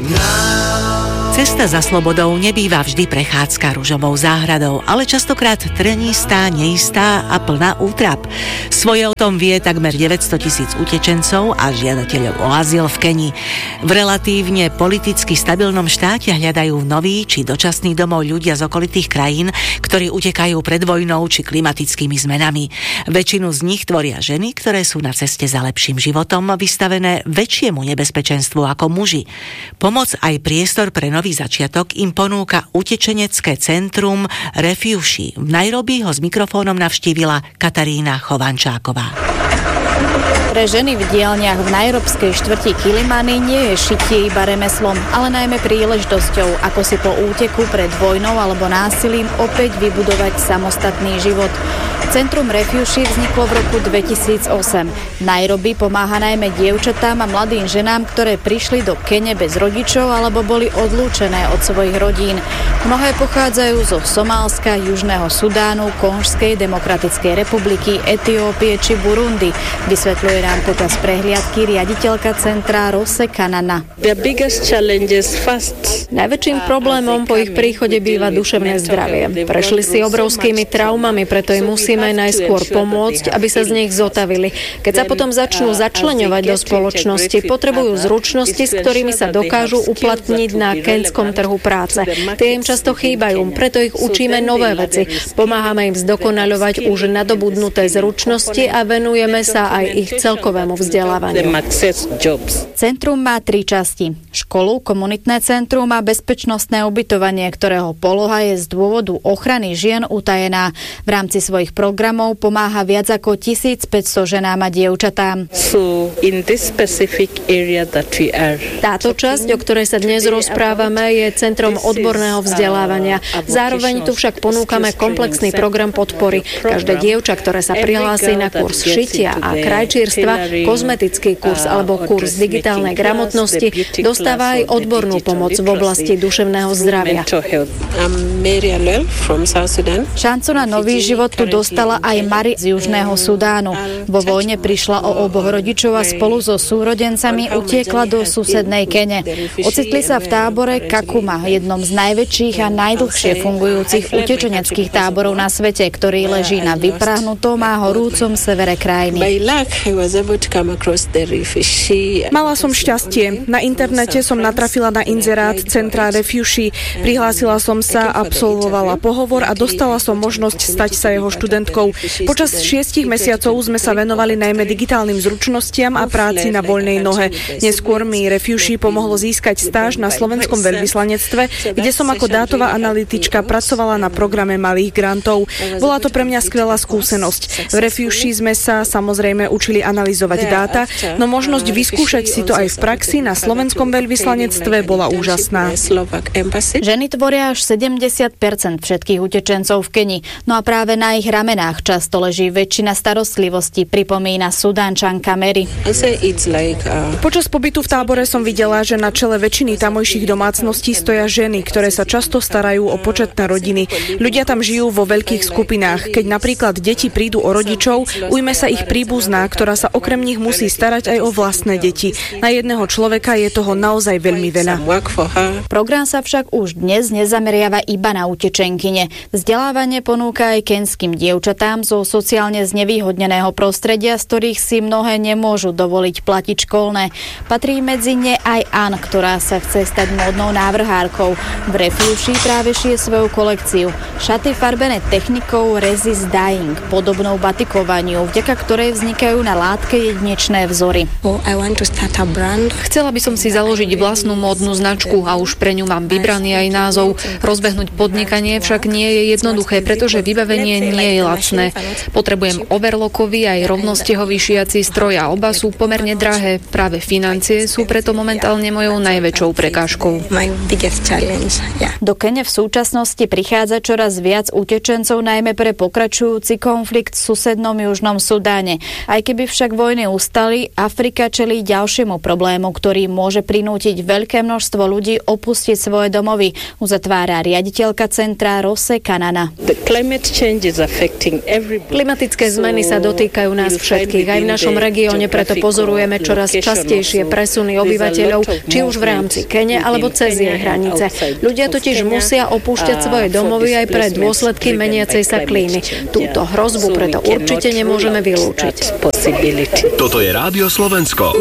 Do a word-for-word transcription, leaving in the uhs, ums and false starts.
Cesta za slobodou nebýva vždy prechádzka ružovou záhradou, ale častokrát trnistá, neistá a plná útrap. Svoje o tom vie takmer deväťsto tisíc utečencov a žiadateľov o azyl v Kenii. V relatívne politicky stabilnom štáte hľadajú nový či dočasný domov ľudia z okolitých krajín, ktorí utekajú pred vojnou či klimatickými zmenami. Väčšinu z nich tvoria ženy, ktoré sú na ceste za lepším životom vystavené väčšiemu nebezpečenstvu ako muži. Pomoc aj priestor pre nový začiatok im ponúka utečenecké centrum Refuge. V Nairobi ho s mikrofónom navštívila Katarína Chovančáková. Pre ženy v dielniach v nairobskej štvrti Kilimani nie je šitie iba remeslom, ale najmä príležitosťou, ako si po úteku pred vojnou alebo násilím opäť vybudovať samostatný život. Centrum Refuge vzniklo v roku dvetisícosem. V Nairobi pomáha najmä dievčatám a mladým ženám, ktoré prišli do Kene bez rodičov alebo boli odlúčené od svojich rodín. Mnohé pochádzajú zo Somálska, Južného Sudánu, Konžskej demokratickej republiky, Etiópie či Burundi, vysvetľuje nám počas prehliadky riaditeľka centra Rose Kanana. Najväčším problémom po ich príchode býva duševné zdravie. Prešli si obrovskými traumami, preto im musíme najskôr pomôcť, aby sa z nich zotavili. Keď sa potom začnú začleňovať do spoločnosti, potrebujú zručnosti, s ktorými sa dokážu uplatniť na kenskom trhu práce. Tie im často chýbajú, preto ich učíme nové veci. Pomáhame im zdokonaľovať už nadobudnuté zručnosti a venujeme sa aj ich celkovému vzdelávaniu. Centrum má tri časti. Školu, komunitné centrum a bezpečnostné ubytovanie, ktorého poloha je z dôvodu ochrany žien utajená. V rámci svojich programov pomáha viac ako tisícpäťsto ženám a dievčatám. Táto časť, o ktorej sa dnes rozprávame, je centrom odborného vzdelávania. Zároveň tu však ponúkame komplexný program podpory. Každé dievča, ktoré sa prihlási na kurz šitia a krajčírstva, kozmetický kurz alebo kurz digitálnej gramotnosti, dostáva aj odbornú pomoc v oblasti duševného zdravia. Šancu na nový život tu dostala aj Mari z Južného Sudánu. Vo vojne prišla o oboch rodičov a spolu so súrodencami utiekla do susednej Kene. Ocitli sa v tábore Kakuma, jednom z najväčších a najdlhšie fungujúcich utečeneckých táborov na svete, ktorý leží na vyprahnutom a horúcom severe krajiny. Mala som šťastie. Na internete som natrafila na inzerát centra Refuge. Prihlásila som sa, absolvovala pohovor a dostala som možnosť stať sa jeho študentkou. Počas šiestich mesiacov sme sa venovali najmä digitálnym zručnostiam a práci na voľnej nohe. Neskôr mi Refuge pomohlo získať stáž na slovenskom veľvyslanectve, kde som ako dátová analytička pracovala na programe malých grantov. Bola to pre mňa skvelá skúsenosť. V Refuge sme sa samozrejme učili analyzovať dáta, no možnosť vyskúšať si to aj v praxi na slovenskom veľvyslanectve bola úžasná. Ženy tvoria až sedemdesiat percent všetkých utečencov v Kenii, no a práve na ich ramenách často leží väčšina starostlivosti, pripomína Sudánčanka Mary. Počas pobytu v tábore som videla, že na čele väčšiny tamojších domácností stoja ženy, ktoré sa často starajú o početné rodiny. Ľudia tam žijú vo veľkých skupinách. Keď napríklad deti prídu o rodičov, ujme sa ich príbuzná, ktorá sa okrem nich musí starať aj o vlastné deti. Na jedného človeka je toho naozaj veľmi veľa. Program sa však už dnes nezameriava iba na utečenkyne. Vzdelávanie ponúka aj kenským dievčatám zo sociálne znevýhodneného prostredia, z ktorých si mnohé nemôžu dovoliť platiť školné. Patrí medzi ne aj Ann, ktorá sa chce stať módnou návrhárkou. V Refuge práve šije svoju kolekciu. Šaty farbené technikou Resist Dyeing, podobnou batikovaniu, vďaka ktorej vznikajú na látke jedinečné vzory. Chcela by som si založiť vlastnú módnu značku a už pre ňu mám vybraný aj názov. Rozbehnúť podnikanie však nie je jednoduché, pretože vybavenie nie je lacné. Potrebujem overlockový aj rovnostehový šiaci stroj a oba sú pomerne drahé. Práve financie sú preto momentálne mojou najväčšou prekážkou. Do Kene v súčasnosti prichádza čoraz viac utečencov, najmä pre pokračujúci konflikt v susednom Južnom Sudáne. Aj keby však však vojny ustali, Afrika čelí ďalšiemu problému, ktorý môže prinútiť veľké množstvo ľudí opustiť svoje domovy, uzatvára riaditeľka centra Rose Kanana. Klimatické zmeny sa dotýkajú nás všetkých. Aj v našom regióne preto pozorujeme čoraz častejšie presuny obyvateľov, či už v rámci Kene alebo cez jej hranice. Ľudia totiž musia opúšťať svoje domovy aj pre dôsledky meniacej sa klímy. Túto hrozbu preto určite nemôžeme vylúčiť. Toto je Rádio Slovensko.